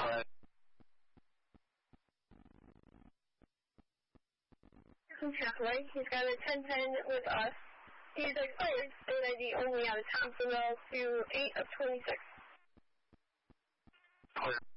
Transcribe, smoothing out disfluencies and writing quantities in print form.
Clear. Halfway. He's got a 1010 with us. He's expired state ID only out of Thompsonville to 8 of 26. Clear.